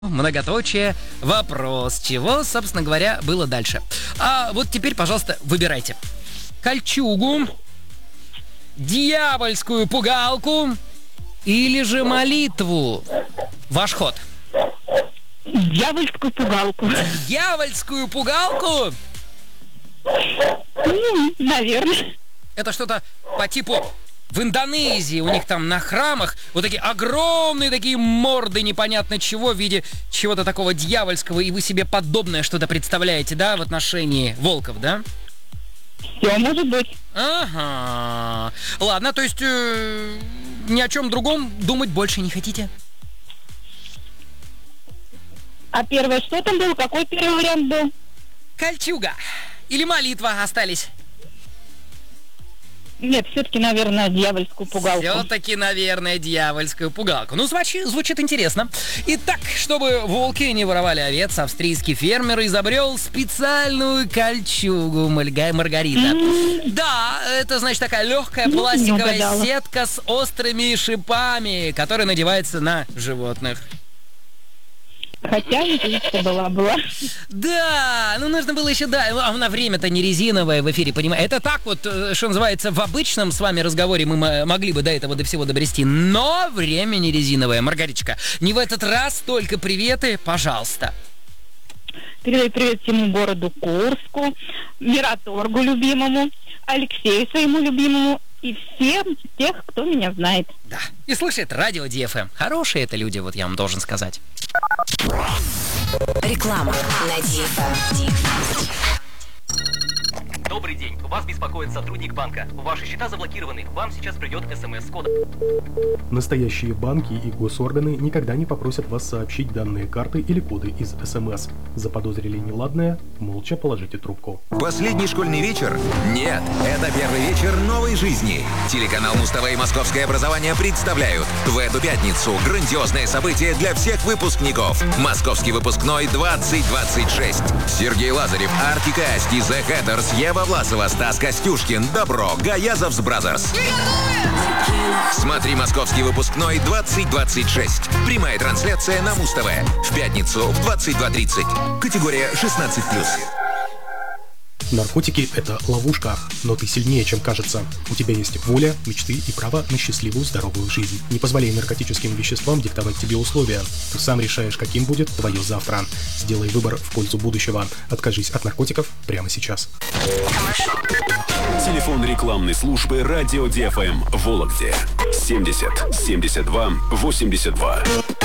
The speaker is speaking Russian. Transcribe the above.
Многоточие, вопрос, чего, собственно говоря, было дальше. А вот теперь, пожалуйста, выбирайте. Кольчугу, дьявольскую пугалку или же молитву. Ваш ход. Дьявольскую пугалку. Дьявольскую пугалку? Наверное. Это что-то по типу... В Индонезии у них там на храмах вот такие огромные такие морды непонятно чего в виде чего-то такого дьявольского, и вы себе подобное что-то представляете, да, в отношении волков, да? Все может быть. Ага. Ладно, то есть ни о чем другом думать больше не хотите? А первое, что там было? Какой первый вариант был? Кольчуга или молитва остались? Нет, все-таки, наверное, дьявольскую пугалку. Все-таки, наверное, дьявольскую пугалку. Ну, звучит интересно. Итак, чтобы волки не воровали овец, австрийский фермер изобрел специальную кольчугу Маргарита. Да, это, значит, такая легкая пластиковая сетка с острыми шипами, которая надевается на животных. Хотя интуиция была. Да, ну нужно было еще, да, а на время-то не резиновое в эфире, понимаете. Это так вот, что называется, в обычном с вами разговоре мы могли бы до этого до всего добрести, но время не резиновое. Маргариточка, не в этот раз, только приветы, пожалуйста. Передаю привет всему городу Курску, Мираторгу любимому, Алексею своему любимому и всем тех, кто меня знает. Да, и слушает радио ДФМ. Хорошие это люди, вот я вам должен сказать. Реклама на ДФМ. Добрый день. Вас беспокоит сотрудник банка. Ваши счета заблокированы. Вам сейчас придет СМС с кодом. Настоящие банки и госорганы никогда не попросят вас сообщить данные карты или коды из СМС. Заподозрили неладное? Молча положите трубку. Последний школьный вечер? Нет, это первый вечер новой жизни. Телеканал Муз-ТВ и Московское образование представляют в эту пятницу грандиозное событие для всех выпускников. Московский выпускной 2026. Сергей Лазарев, Артик и Асти, The Hatters, Ева Власова, Стас Костюшкин, Добро, Гаязовс Бразерс. Смотри «Московский выпускной 2026». Прямая трансляция на Муз-ТВ. В пятницу в 22:30. Категория 16+. Наркотики – это ловушка, но ты сильнее, чем кажется. У тебя есть воля, мечты и право на счастливую, здоровую жизнь. Не позволяй наркотическим веществам диктовать тебе условия. Ты сам решаешь, каким будет твое завтра. Сделай выбор в пользу будущего. Откажись от наркотиков прямо сейчас. Телефон рекламной службы «Радио ДФМ» в Вологде 70 72 82.